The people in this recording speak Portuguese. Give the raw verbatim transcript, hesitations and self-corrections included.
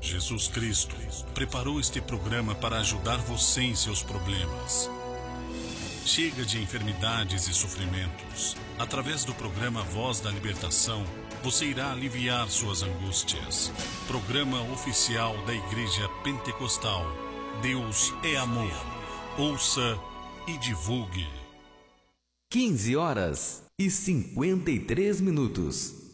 Jesus Cristo preparou este programa para ajudar você em seus problemas. Chega de enfermidades e sofrimentos. Através do programa Voz da Libertação, você irá aliviar suas angústias. Programa oficial da Igreja Pentecostal. Deus é amor. Ouça e divulgue. quinze horas e cinquenta e três minutos.